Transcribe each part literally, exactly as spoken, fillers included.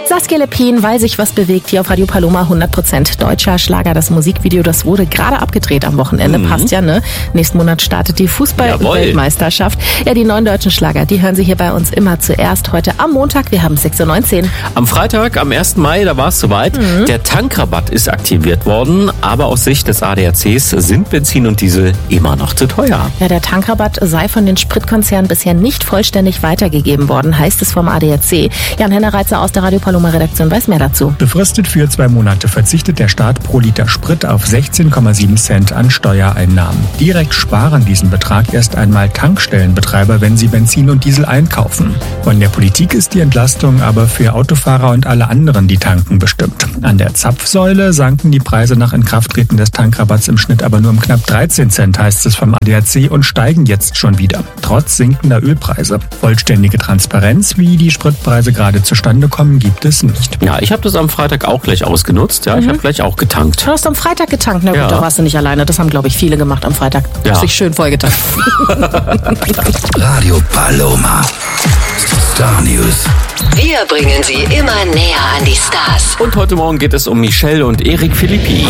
Saskia Lepin, weil sich was bewegt, hier auf Radio Paloma, hundert Prozent deutscher Schlager. Das Musikvideo, das wurde gerade abgedreht am Wochenende. Mhm. Passt ja, ne? Nächsten Monat startet die Fußball-Weltmeisterschaft. Ja, die neuen deutschen Schlager, die hören Sie hier bei uns immer zuerst. Heute am Montag, wir haben sechs Uhr neunzehn. Am Freitag, am ersten Mai, da war es soweit. Mhm. Der Tankrabatt ist aktiviert worden, aber aus Sicht des A D A Cs sind Benzin und Diesel immer noch zu teuer. Ja, der Tankrabatt sei von den Spritkonzernen bisher nicht vollständig weitergegeben worden, heißt es vom A D A C. Jan-Henner Reitzer aus der Radio Paloma-Redaktion weiß mehr dazu. Befristet für zwei Monate verzichtet der Staat pro Liter Sprit auf sechzehn Komma sieben Cent an Steuereinnahmen. Direkt sparen diesen Betrag erst einmal Tankstellenbetreiber, wenn sie Benzin und Diesel einkaufen. Von der Politik ist die Entlastung aber für Autofahrer und alle anderen, die tanken, bestimmt. An der Zapfsäule sanken die Preise nach Inkrafttreten des Tankrabatts im Schnitt aber nur um knapp dreizehn Cent, heißt es vom A D A C, und steigen jetzt schon wieder. Trotz sinkender Ölpreise. Vollständige Transparenz, wie die Spritpreise gerade zustande kommen, gibt es nicht. Ja, ich habe das am Freitag auch gleich ausgenutzt. Ja, mhm. Ich habe gleich auch getankt. Du hast am Freitag getankt? Na gut, ja. Da warst du nicht alleine. Das haben, glaube ich, viele gemacht am Freitag. Ja. Hast dich schön vollgetankt. Radio Paloma. Star News. Wir bringen sie immer näher an die Stars. Und heute Morgen geht es um Michelle und Eric Philippi.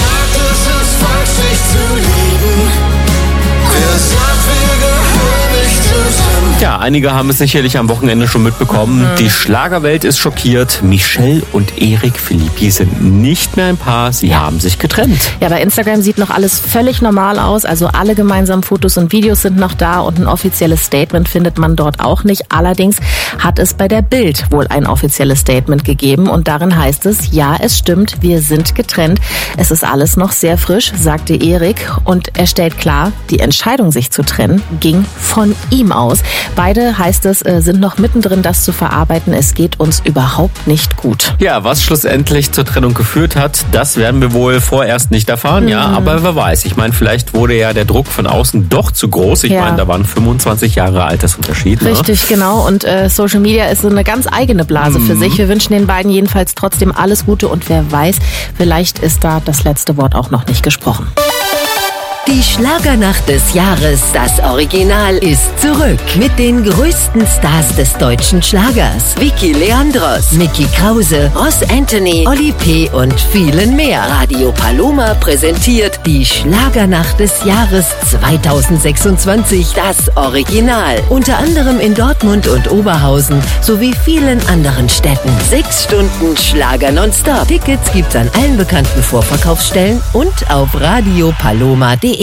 Ja, einige haben es sicherlich am Wochenende schon mitbekommen. Mhm. Die Schlagerwelt ist schockiert. Michelle und Eric Philippi sind nicht mehr ein Paar. Sie haben sich getrennt. Ja, bei Instagram sieht noch alles völlig normal aus. Also alle gemeinsamen Fotos und Videos sind noch da und ein offizielles Statement findet man dort auch nicht. Allerdings hat es bei der Bild wohl ein offizielles Statement gegeben und darin heißt es, ja, es stimmt, wir sind getrennt. Es ist alles noch sehr frisch, sagte Eric, und er stellt klar, die Entscheidung, sich zu trennen, ging von ihm aus. Beide, heißt es, sind noch mittendrin, das zu verarbeiten. Es geht uns überhaupt nicht gut. Ja, was schlussendlich zur Trennung geführt hat, das werden wir wohl vorerst nicht erfahren, mhm. ja. Aber wer weiß, ich meine, vielleicht wurde ja der Druck von außen doch zu groß. Ich ja. meine, da waren fünfundzwanzig Jahre Altersunterschied. Richtig, ne? Genau. Und äh, Social Media ist so eine ganz eigene Blase mhm. für sich. Wir wünschen den beiden jedenfalls trotzdem alles Gute und wer weiß, vielleicht ist da das letzte Wort auch noch nicht gesprochen. Die Schlagernacht des Jahres, das Original, ist zurück. Mit den größten Stars des deutschen Schlagers. Vicky Leandros, Mickey Krause, Ross Anthony, Oli P. und vielen mehr. Radio Paloma präsentiert die Schlagernacht des Jahres zweitausendsechsundzwanzig, das Original. Unter anderem in Dortmund und Oberhausen sowie vielen anderen Städten. Sechs Stunden Schlager nonstop. Tickets gibt's an allen bekannten Vorverkaufsstellen und auf radio paloma punkt de.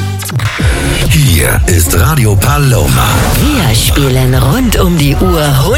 Hier ist Radio Paloma. Wir spielen rund um die Uhr